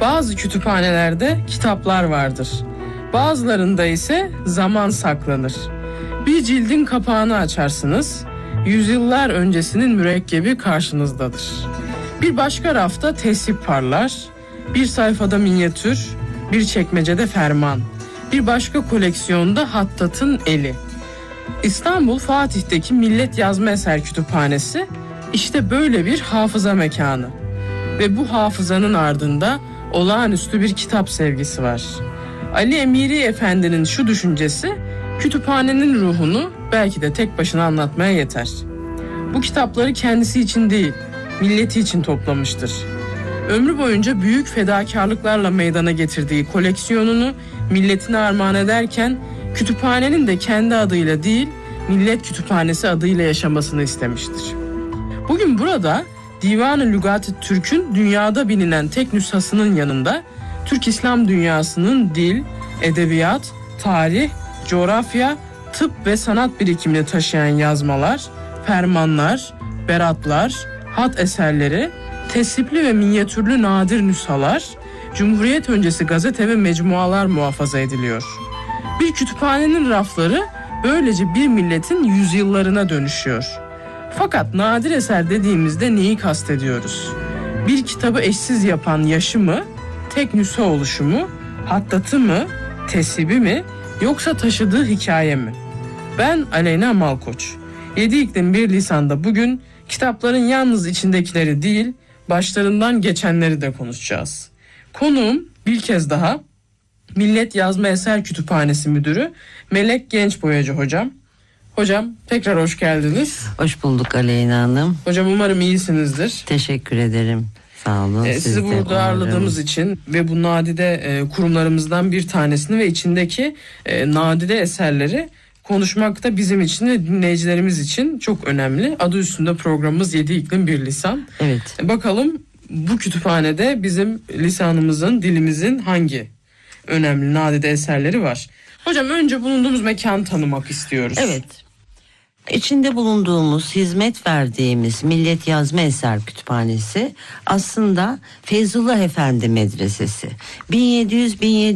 Bazı kütüphanelerde kitaplar vardır. Bazılarında ise zaman saklanır. Bir cildin kapağını açarsınız, yüzyıllar öncesinin mürekkebi karşınızdadır. Bir başka rafta tesip parlar, bir sayfada minyatür, bir çekmecede ferman, bir başka koleksiyonda hattatın eli. İstanbul Fatih'teki Millet Yazma Eser Kütüphanesi işte böyle bir hafıza mekanı. Ve bu hafızanın ardında olağanüstü bir kitap sevgisi var. Ali Emiri Efendi'nin şu düşüncesi kütüphanenin ruhunu belki de tek başına anlatmaya yeter. Bu kitapları kendisi için değil, milleti için toplamıştır. Ömrü boyunca büyük fedakarlıklarla meydana getirdiği koleksiyonunu milletine armağan ederken kütüphanenin de kendi adıyla değil, Millet Kütüphanesi adıyla yaşamasını istemiştir. Bugün burada Divan-ı Lügat-ı Türk'ün dünyada bilinen tek nüshasının yanında Türk İslam dünyasının dil, edebiyat, tarih, coğrafya, tıp ve sanat birikimini taşıyan yazmalar, fermanlar, beratlar, hat eserleri, tesipli ve minyatürlü nadir nüshalar, Cumhuriyet öncesi gazete ve mecmualar muhafaza ediliyor. Bir kütüphanenin rafları böylece bir milletin yüzyıllarına dönüşüyor. Fakat nadir eser dediğimizde neyi kastediyoruz? Bir kitabı eşsiz yapan yaşı mı, tek nüsha oluşu mu, hattatı mı, tesibi mi, yoksa taşıdığı hikaye mi? Ben Aleyna Malkoç. 7 iklim bir lisanda bugün kitapların yalnız içindekileri değil, başlarından geçenleri de konuşacağız. Konuğum bir kez daha Millet Yazma Eser Kütüphanesi Müdürü Melek Gençboyacı hocam. Hocam tekrar hoş geldiniz. Hoş bulduk Aleyna Hanım. Hocam umarım iyisinizdir. Teşekkür ederim. Sağ olun. Sizi burada ağırladığımız için ve bu nadide kurumlarımızdan bir tanesini ve içindeki nadide eserleri konuşmak da bizim için de dinleyicilerimiz için çok önemli. Adı üstünde programımız 7 iklim bir lisan. Evet. Bakalım bu kütüphanede bizim lisanımızın, dilimizin hangi önemli nadide eserleri var? Hocam önce bulunduğumuz mekanı tanımak istiyoruz. Evet. İçinde bulunduğumuz, hizmet verdiğimiz Millet Yazma Eser Kütüphanesi aslında Feyzullah Efendi Medresesi. 1700